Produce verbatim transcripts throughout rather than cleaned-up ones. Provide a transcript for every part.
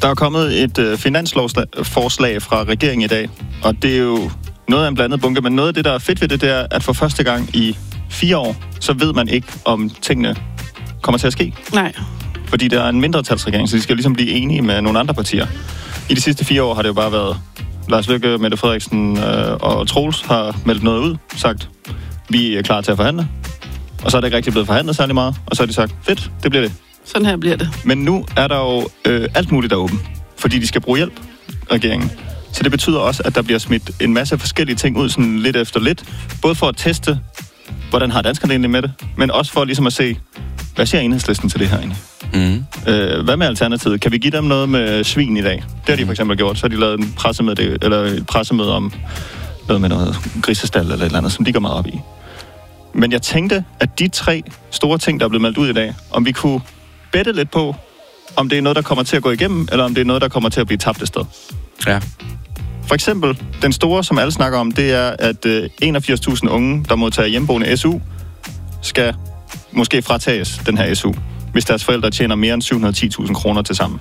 Der er kommet et øh, finanslovsforslag fra regeringen i dag, og det er jo noget af en blandet bunke, men noget af det, der er fedt ved det, det er, at for første gang i fire år, så ved man ikke, om tingene kommer til at ske. Nej. Fordi der er en mindretalsregering, så de skal ligesom blive enige med nogle andre partier. I de sidste fire år har det jo bare været Lars Løkke, Mette Frederiksen øh, og Troels har meldt noget ud, sagt, vi er klar til at forhandle. Og så er det ikke rigtig blevet forhandlet særlig meget, og så har de sagt, fedt, det bliver det. Sådan her bliver det. Men nu er der jo øh, alt muligt der åbent, fordi de skal bruge hjælp, regeringen. Så det betyder også, at der bliver smidt en masse forskellige ting ud, sådan lidt efter lidt. Både for at teste, hvordan har danskerne egentlig med det, men også for ligesom at se, hvad siger Enhedslisten til det her egentlig? Mm. Øh, hvad med alternativet? Kan vi give dem noget med svin i dag? Det har de for eksempel gjort. Så har de lavet en pressemøde, eller et pressemøde om noget med noget grisestald eller et eller andet, som de går meget op i. Men jeg tænkte, at de tre store ting, der er blevet meldt ud i dag, om vi kunne bette lidt på, om det er noget, der kommer til at gå igennem, eller om det er noget, der kommer til at blive tabt et sted. Ja. For eksempel, den store, som alle snakker om, det er, at øh, enogfirs tusind unge, der modtager hjemmeboende S U, skal måske fratages den her S U, hvis deres forældre tjener mere end syv hundrede og ti tusind kroner til sammen.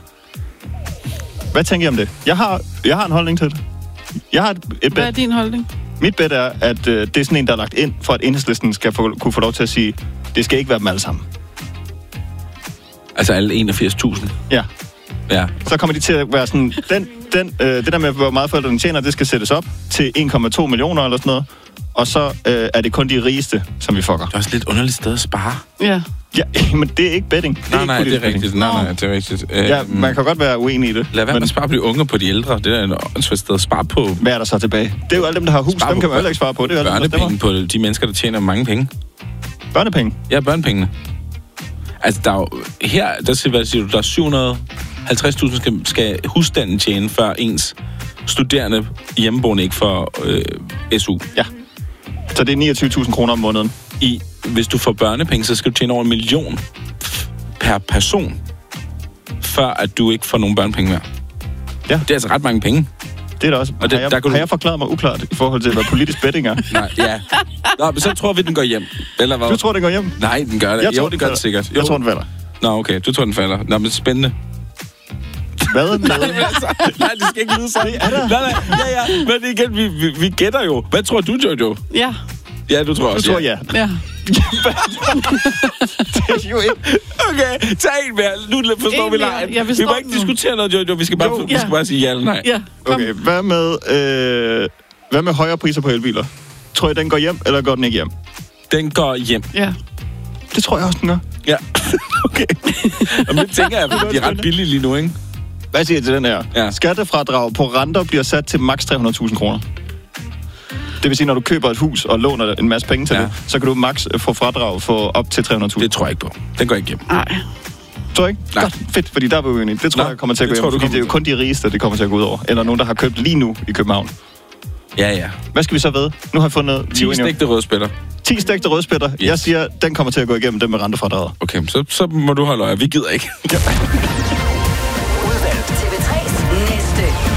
Hvad tænker I om det? Jeg har, jeg har en holdning til det. Jeg har et, et bet. Hvad er din holdning? Mit bet er, at øh, det er sådan en, der er lagt ind, for at Enhedslisten skal få, kunne få lov til at sige, det skal ikke være dem alle sammen. Altså alle enogfirs tusind? Ja. Ja. Så kommer de til at være sådan, den, den, øh, det der med, hvor meget forældrene tjener, det skal sættes op til en komma to millioner eller sådan noget. Og så øh, er det kun de rigeste, som vi fucker. Det er også lidt underligt sted at spare. Ja. Ja, men det er ikke betting. Det nej, er nej, ikke det er rigtigt. Nej, nej, det er rigtigt. Ja, man kan godt være uenig i det. Lad være med at spare på de unge på de ældre. Det er et sted at spare på. Hvad er der så tilbage? Det er jo alle dem, der har hus. Spare dem kan man heller ikke spare på. Det er jo børnepenge på de mennesker, der tjener mange penge. Børnepenge? Ja, børnepengene. Altså, der er jo, her, der siger, hvad siger du, der er syv hundrede og halvtreds tusind skal, skal husstanden tjene, før ens studerende hjemmeboende ikke får øh, S U. Ja. Så det er niogtyve tusind kroner om måneden. I, hvis du får børnepenge, så skal du tjene over en million per person, før at du ikke får nogen børnepenge mere. Ja. Det er altså ret mange penge. Det er da også. Og det, har, jeg, der har du... jeg forklaret mig uklart i forhold til, hvad politisk betting er? Nej, ja. Nå, men så tror vi, den går hjem. Eller hvad? Du tror, den går hjem? Nej, den gør det. Jeg jo, tror, det gør det sikkert. Jo. Jeg tror, den falder. Nå, okay. Du tror, den falder. Nå, men spændende. Hvad? nej, altså, nej, det skal ikke lyde sådan. Det er der. Nej, nej, ja, ja. Men igen, vi, vi, vi gætter jo. Hvad tror du, Jojo? Ja. Ja, du tror også. Du tror ja. Ja. Det er jo ikke. Okay, tag en mere. Nu forstår en vi lejen. Ja, vi må ikke nu. diskutere noget, Jojo. Vi skal bare, jo, vi skal bare sige ja eller nej. Ja, okay, hvad med, øh, hvad med højere priser på elbiler? Tror I, den går hjem, eller går den ikke hjem? Den går hjem. Ja. Det tror jeg også, den gør. Ja, okay. Jamen, det tænker jeg, fordi de er ret billige lige nu, ikke? Hvad siger I til den her? Ja. Skattefradrag på renter bliver sat til maks tre hundrede tusind kroner. Det vil sige, når du køber et hus og låner en masse penge til ja. det, så kan du maks få fradrag for op til tre hundrede tusind. Det tror jeg ikke på. Den går ikke hjem. Nej. Tror du ikke? Nej. Godt, fedt, fordi der er vi jo enige. Det tror Nå, jeg kommer til at gå hjem, fordi det er jo kun de rigeste, det kommer til at gå ud over. Eller nogen, der har købt lige nu i København. Ja, ja. Hvad skal vi så ved? Nu har jeg fundet... ti stegte rødspætter. ti stegte rødspætter. Yes. Jeg siger, den kommer til at gå igennem, den med rentefradraget. Okay, så, så må du holde øje. Vi gider ikke.